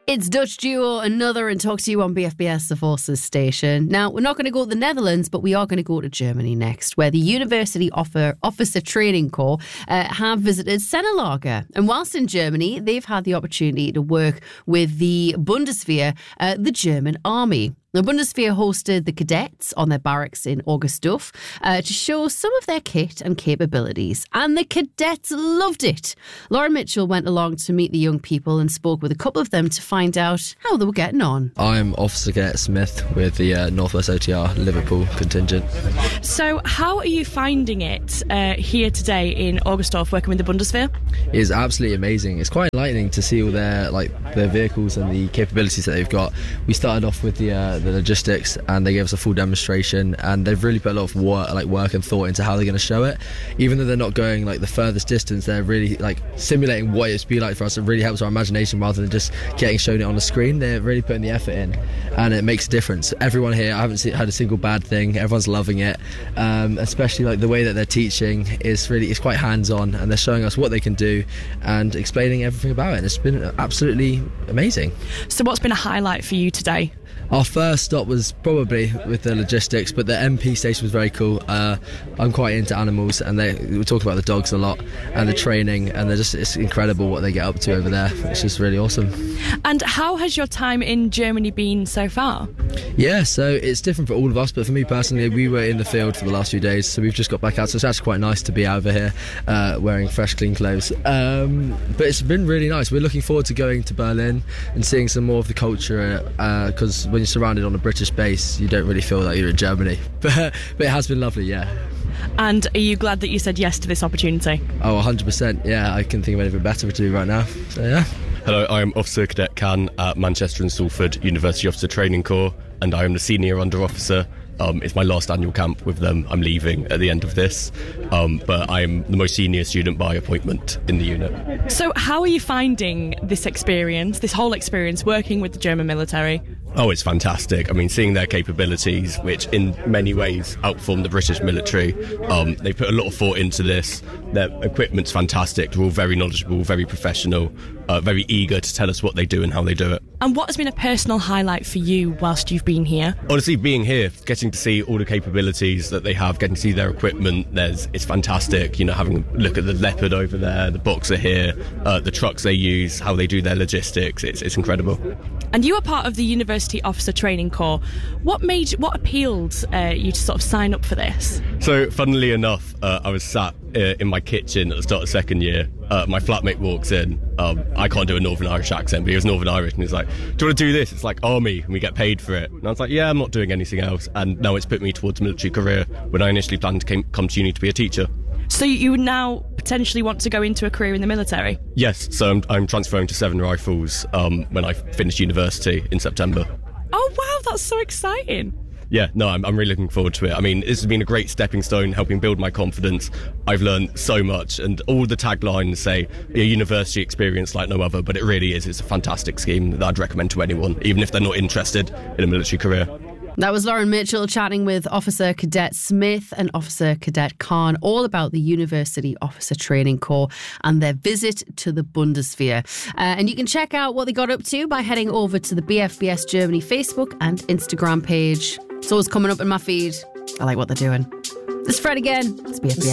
It's Dutch duo Another and Talk to You on BFBS, the Forces station. Now, we're not going to go to the Netherlands, but we are going to go to Germany next, where the University Officer Training Corps have visited Sennelager. And whilst in Germany, they've had the opportunity to work with the Bundeswehr, the German army. The Bundeswehr hosted the cadets on their barracks in Augustdorf to show some of their kit and capabilities. And the cadets loved it. Lauren Mitchell went along to meet the young people and spoke with a couple of them to find out how they were getting on. I'm Officer Cadet Smith with the Northwest OTR Liverpool contingent. So how are you finding it here today in Augustdorf working with the Bundeswehr? It is absolutely amazing. It's quite enlightening to see all their vehicles and the capabilities that they've got. We started off with the logistics, and they gave us a full demonstration, and they've really put a lot of work and thought into how they're going to show it. Even though they're not going the furthest distance, they're really simulating what it's be like for us. It really helps our imagination rather than just getting shown it on the screen. They're really putting the effort in, and it makes a difference. Everyone here, I haven't heard a single bad thing. Everyone's loving it, especially the way that they're teaching is quite hands-on, and they're showing us what they can do and explaining everything about it. It's been absolutely amazing. So what's been a highlight for you today? Our first stop was probably with the logistics, but the MP station was very cool. I'm quite into animals, and we talk about the dogs a lot and the training, and it's incredible what they get up to over there. It's just really awesome. And how has your time in Germany been so far? Yeah, so it's different for all of us, but for me personally, we were in the field for the last few days, so we've just got back out, so it's actually quite nice to be over here wearing fresh, clean clothes. But it's been really nice. We're looking forward to going to Berlin and seeing some more of the culture, because when you're surrounded on a British base, you don't really feel like you're in Germany. But it has been lovely, yeah. And are you glad that you said yes to this opportunity? Oh, 100%. Yeah, I couldn't think of anything better to do right now. So yeah. Hello, I am Officer Cadet Can at Manchester and Salford University Officer Training Corps, and I am the Senior Under Officer. It's my last annual camp with them. I'm leaving at the end of this, but I'm the most senior student by appointment in the unit. So how are you finding this whole experience working with the German military? Oh, it's fantastic. I mean, seeing their capabilities, which in many ways outperform the British military. They put a lot of thought into this. Their equipment's fantastic. They're all very knowledgeable, very professional, very eager to tell us what they do and how they do it. And what has been a personal highlight for you whilst you've been here? Honestly, being here, getting to see all the capabilities that they have, getting to see their equipment, it's fantastic. Having a look at the Leopard over there, the Boxer here, the trucks they use, how they do their logistics, it's incredible. And you are part of the University Officer Training Corps. What appealed you to sort of sign up for this? So, funnily enough, I was sat in my kitchen at the start of second year. My flatmate walks in. I can't do a Northern Irish accent, but he was Northern Irish, and he's like, "Do you want to do this? It's like army, and we get paid for it." And I was like, "Yeah, I'm not doing anything else." And now it's put me towards a military career when I initially planned to come to uni to be a teacher. So you now potentially want to go into a career in the military? Yes, so I'm transferring to Seven Rifles when I finish university in September. Oh wow, that's so exciting. Yeah, no, I'm really looking forward to it. I mean, this has been a great stepping stone, helping build my confidence. I've learned so much, and all the taglines say a university experience like no other, but it really is. It's a fantastic scheme that I'd recommend to anyone, even if they're not interested in a military career. That was Lauren Mitchell chatting with Officer Cadet Smith and Officer Cadet Khan all about the University Officer Training Corps and their visit to the Bundeswehr. And you can check out what they got up to by heading over to the BFBS Germany Facebook and Instagram page. It's always coming up in my feed. I like what they're doing. This is Fred again. It's BFBS.